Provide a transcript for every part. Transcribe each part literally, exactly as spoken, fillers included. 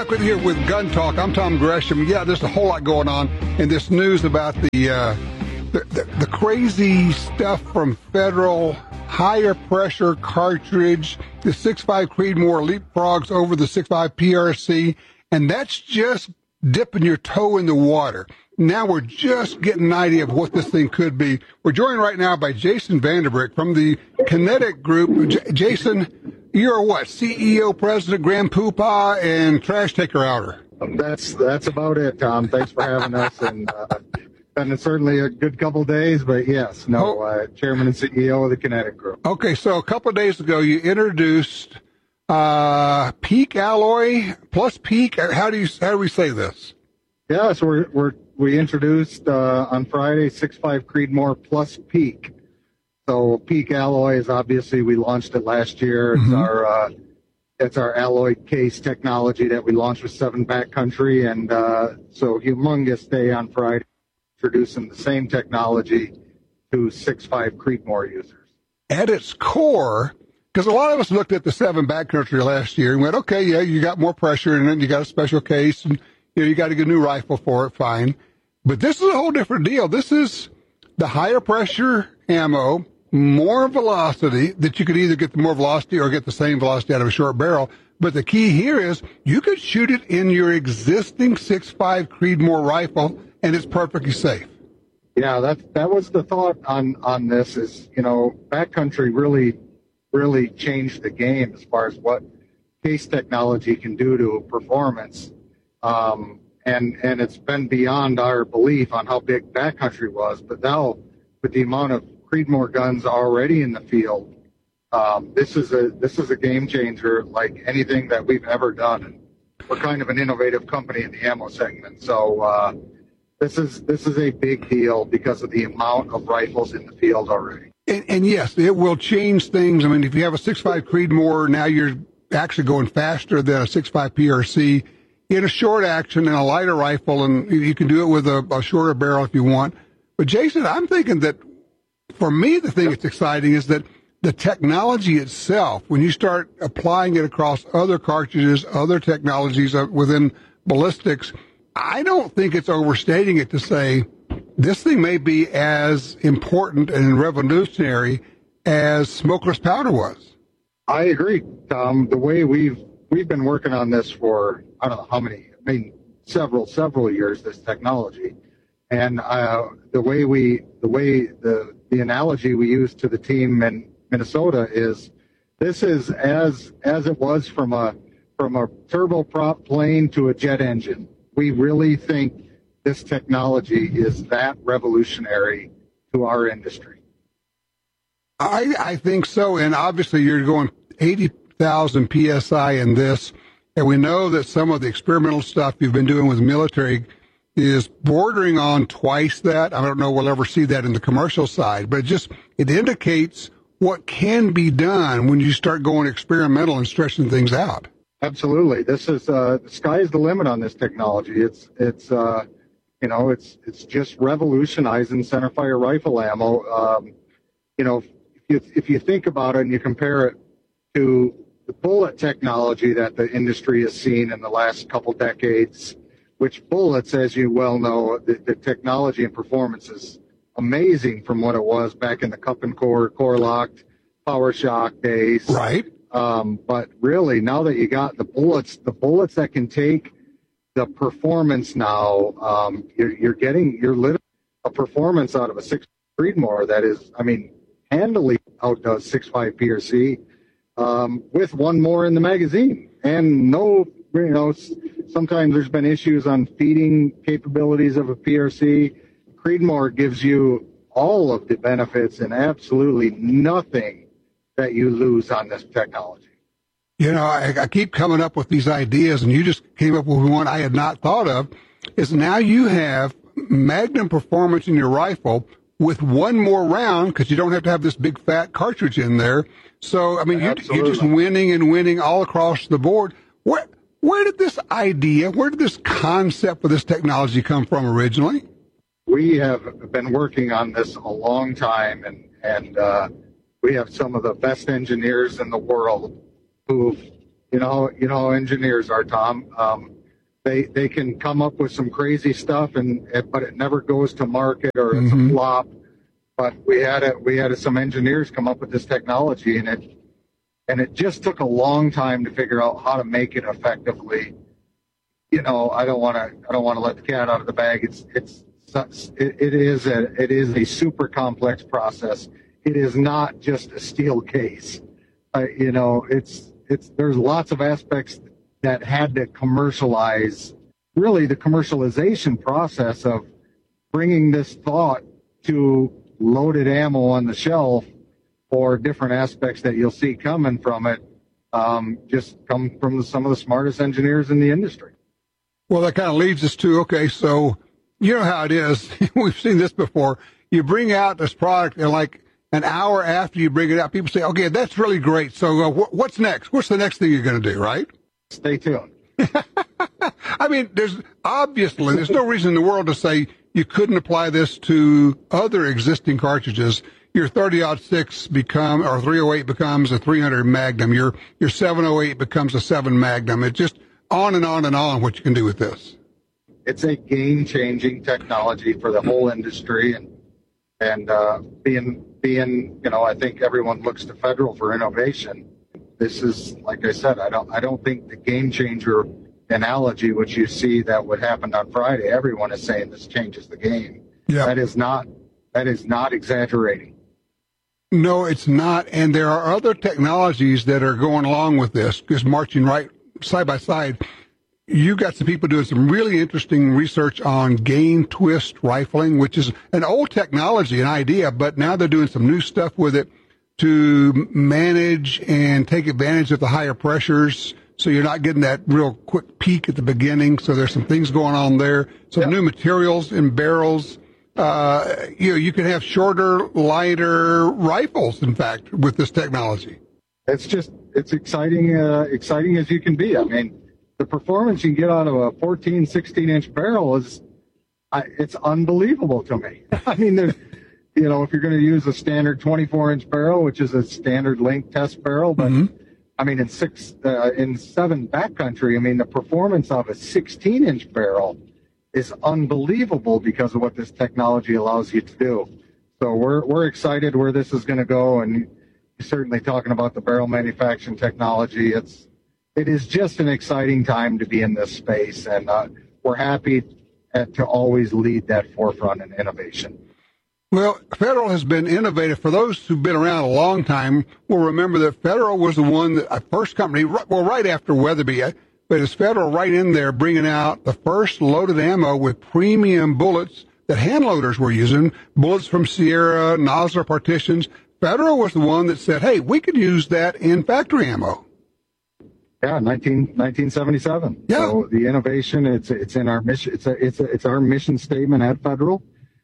back with you here with Gun Talk. I'm Tom Gresham. Yeah, there's a whole lot going on in this news about the uh, the, the, the crazy stuff from Federal, higher pressure cartridge. The six five Creedmoor leapfrogs over the six five P R C, and that's just dipping your toe in the water. Now we're just getting an idea of what this thing could be. We're joined right now by Jason Vanderbrick from the Kinetic Group. J- Jason, you're what, C E O, President, Grand Poopah, and Trash Taker Outer? That's that's about it, Tom. Thanks for having us. And uh, been certainly a good couple of days, but yes, no, uh, Chairman and C E O of the Kinetic Group. Okay, so a couple of days ago you introduced uh, Peak Alloy plus Peak. How do you how do we say this? Yeah, so we're, we're we introduced uh, on Friday six five Creedmoor plus Peak. So Peak Alloy is obviously, we launched it last year. It's mm-hmm. our uh, it's our alloy case technology that we launched with Seven Backcountry, and uh, so humongous day on Friday, introducing the same technology to six five Creedmoor users. At its core, because a lot of us looked at the Seven Backcountry last year and went, okay, yeah, you got more pressure and then you got a special case and you know, you got to get a new rifle for it, fine. But this is a whole different deal. This is the higher pressure ammo, more velocity, that you could either get the more velocity or get the same velocity out of a short barrel. But the key here is you could shoot it in your existing six five Creedmoor rifle, and it's perfectly safe. Yeah, that that was the thought on, on this is, you know, Backcountry really, really changed the game as far as what case technology can do to performance. Um, and, and it's been beyond our belief on how big Backcountry was. But now, with the amount of Creedmoor guns already in the field, um, this is a this is a game changer like anything that we've ever done. And we're kind of an innovative company in the ammo segment, so uh, this is this is a big deal because of the amount of rifles in the field already. And, and yes, it will change things. I mean, if you have a six five Creedmoor, now you're actually going faster than a six five P R C in a short action and a lighter rifle, and you can do it with a, a shorter barrel if you want. But Jason, I'm thinking that for me, the thing that's exciting is that the technology itself, when you start applying it across other cartridges, other technologies within ballistics, I don't think it's overstating it to say this thing may be as important and revolutionary as smokeless powder was. I agree, Tom. The way we've we've been working on this for, I don't know how many, I mean, several, several years, this technology. And uh, the way we, the way the, the analogy we use to the team in Minnesota is, this is as as it was from a from a turboprop plane to a jet engine. We really think this technology is that revolutionary to our industry. I I think so, and obviously you're going eighty thousand P S I in this, and we know that some of the experimental stuff you've been doing with military is bordering on twice that. I don't know we'll ever see that in the commercial side, but it just, it indicates what can be done when you start going experimental and stretching things out. Absolutely. This is, uh, the sky's the limit on this technology. It's, it's, uh, you know, it's, it's just revolutionizing centerfire rifle ammo. Um, you know, if you, if you think about it and you compare it to the bullet technology that the industry has seen in the last couple decades, which bullets, as you well know, the, the technology and performance is amazing from what it was back in the cup and core, core locked, power shock days. Right. Um, but really, now that you got the bullets, the bullets that can take the performance now, um, you're, you're getting, you're literally a performance out of a six Creedmoor that is, I mean, handily outdoes six five P R C um, with one more in the magazine and no, you know, sometimes there's been issues on feeding capabilities of a P R C. Creedmoor gives you all of the benefits and absolutely nothing that you lose on this technology. You know, I, I keep coming up with these ideas, and you just came up with one I had not thought of, is now you have Magnum performance in your rifle with one more round because you don't have to have this big fat cartridge in there. So, I mean, you, you're just winning and winning all across the board. Where, where did this idea, where did this concept for this technology come from originally? We have been working on this a long time, and, and uh, we have some of the best engineers in the world who've, You know, you know how engineers are, Tom. Um, they they can come up with some crazy stuff, and but it never goes to market, or it's Mm-hmm. a flop. But we had it. We had some engineers come up with this technology, and it and it just took a long time to figure out how to make it effectively. You know, I don't want to. I don't want to let the cat out of the bag. It's it's it, it is a it is a super complex process. It is not just a steel case. Uh, you know, it's it's there's lots of aspects that had to commercialize. Really, the commercialization process of bringing this thought to loaded ammo on the shelf, or different aspects that you'll see coming from it, um, just come from some of the smartest engineers in the industry. Well, that kind of leads us to, okay, so you know how it is. We've seen this before. You bring out this product, and like an hour after you bring it out, people say, okay, that's really great. So uh, wh- what's next? What's the next thing you're going to do, right? Stay tuned. I mean, there's obviously, there's no reason in the world to say you couldn't apply this to other existing cartridges. Your thirty aught six become, or three oh eight becomes a three hundred Magnum. Your, your seven oh eight becomes a seven Magnum. It just on and on and on what you can do with this. It's a game-changing technology for the whole industry, and and uh, being being you know, I think everyone looks to Federal for innovation. This is, like I said, I don't I don't think the game changer analogy, which you see that what happened on Friday, everyone is saying this changes the game. Yeah. That is not that is not exaggerating. No, it's not. And there are other technologies that are going along with this, just marching right side by side. You got some people doing some really interesting research on gain twist rifling, which is an old technology, an idea, but now they're doing some new stuff with it to manage and take advantage of the higher pressures. So you're not getting that real quick peak at the beginning. So there's some things going on there. Some Yep. new materials in barrels. Uh, you know, you can have shorter, lighter rifles, in fact, with this technology. It's just it's exciting, uh, exciting as you can be. I mean, the performance you can get out of a fourteen, sixteen inch barrel is, I, it's unbelievable to me. I mean, there's, you know, if you're going to use a standard twenty-four inch barrel, which is a standard length test barrel, but Mm-hmm. I mean, in six, uh, in seven backcountry, I mean, the performance of a sixteen inch barrel is unbelievable because of what this technology allows you to do. So we're we're excited where this is going to go, and you're certainly talking about the barrel manufacturing technology. It's it is just an exciting time to be in this space, and uh, we're happy at, to always lead that forefront in innovation. Well, Federal has been innovative. For those who've been around a long time will remember that Federal was the one that, uh, first company, well, right after Weatherby, but it's Federal right in there bringing out the first loaded ammo with premium bullets that hand loaders were using, bullets from Sierra, Nosler partitions. Federal was the one that said, hey, we could use that in factory ammo. Yeah, nineteen, nineteen seventy-seven. Yeah. So the innovation, it's it's in our mission. It's a, it's a, it's our mission statement at Federal.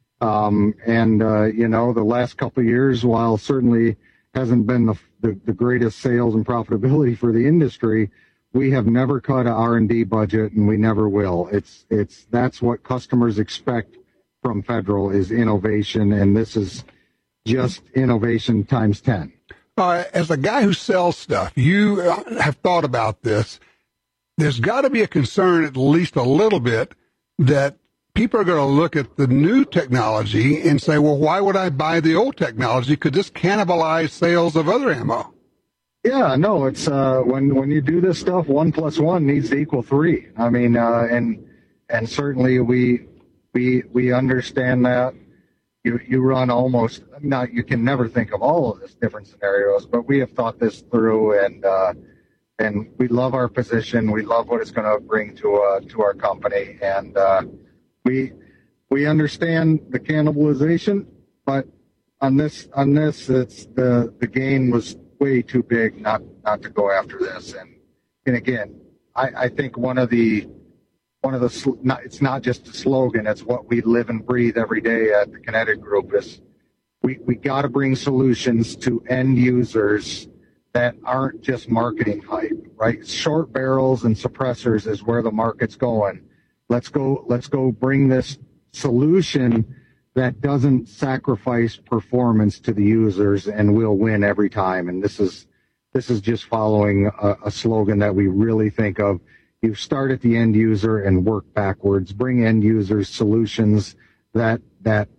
Um, and uh, you know, the last couple of years, while certainly hasn't been the, the the greatest sales and profitability for the industry, we have never cut an R and D budget, and we never will. It's it's that's what customers expect from Federal is innovation, and this is just innovation times ten. Uh, as a guy who sells stuff, you have thought about this. There's got to be a concern, at least a little bit, that people are going to look at the new technology and say, well, why would I buy the old technology? Could this cannibalize sales of other ammo? Yeah, no, it's uh, when when you do this stuff, one plus one needs to equal three. I mean, uh, and and certainly we we we understand that. You you run almost not. You can never think of all of this different scenarios, but we have thought this through, and uh, and we love our position. We love what it's going to bring to uh, to our company, and uh, we we understand the cannibalization, but on this on this, it's the the gain was way too big not not to go after this. And and again, I, I think one of the one of the not, it's not just a slogan, it's what we live and breathe every day at the Kinetic Group is we we got to bring solutions to end users that aren't just marketing hype, right? Short barrels and suppressors is where the market's going. Let's go let's go bring this solution that doesn't sacrifice performance to the users, and we'll win every time. And this is This is just following a, a slogan that we really think of. You start at the end user and work backwards. Bring end users solutions that that